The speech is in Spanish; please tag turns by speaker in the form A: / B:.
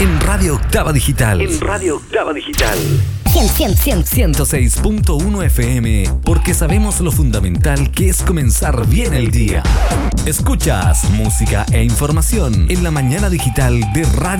A: En Radio Octava Digital. 106.1 FM, porque sabemos lo fundamental que es comenzar bien el día. Escuchas música e información en la mañana digital de Radio